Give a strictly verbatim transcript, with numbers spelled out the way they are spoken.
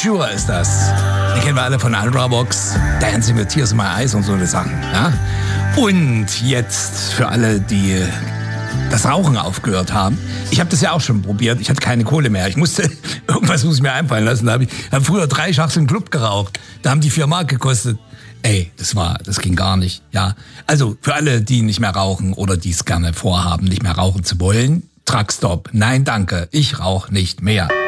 Sure ist das. Den kennen wir alle von Ultravox, Dancing with Tears in My Eyes und so eine Sachen. Ja? Und jetzt für alle, die das Rauchen aufgehört haben. Ich habe das ja auch schon probiert. Ich hatte keine Kohle mehr. Ich musste, irgendwas muss ich mir einfallen lassen. Da habe ich hab früher drei Schachs im Club geraucht. Da haben die vier Mark gekostet. Ey, das war, das ging gar nicht. Ja, also für alle, die nicht mehr rauchen oder die es gerne vorhaben, nicht mehr rauchen zu wollen, Truckstop. Nein, danke. Ich rauche nicht mehr.